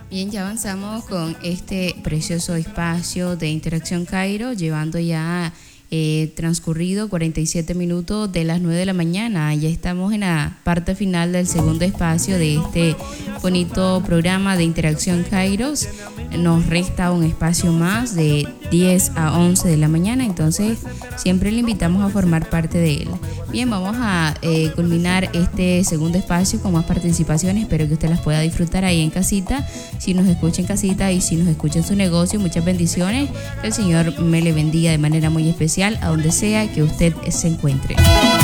Bien, ya avanzamos con este precioso espacio de Interacción Cairo, llevando ya transcurrido 47 minutos de las 9 de la mañana. Ya estamos en la parte final del segundo espacio de este bonito programa de Interacción Kairos. Nos resta un espacio más de 10 a 11 de la mañana, entonces siempre le invitamos a formar parte de él. Bien, vamos a culminar este segundo espacio con más participaciones. Espero que usted las pueda disfrutar ahí en casita, si nos escucha en casita y si nos escucha en su negocio. Muchas bendiciones, que el Señor me le bendiga de manera muy especial a donde sea que usted se encuentre.